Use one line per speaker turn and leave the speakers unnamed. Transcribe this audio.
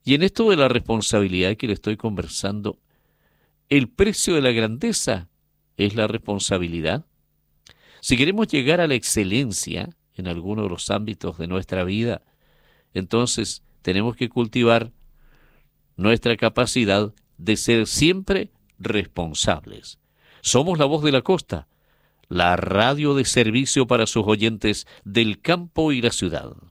Y en esto de la responsabilidad que le estoy conversando, el precio de la grandeza es la responsabilidad. Si queremos llegar a la excelencia en alguno de los ámbitos de nuestra vida, entonces tenemos que cultivar nuestra capacidad de ser siempre responsables. Somos la voz de la costa, la radio de servicio para sus oyentes del campo y la ciudad.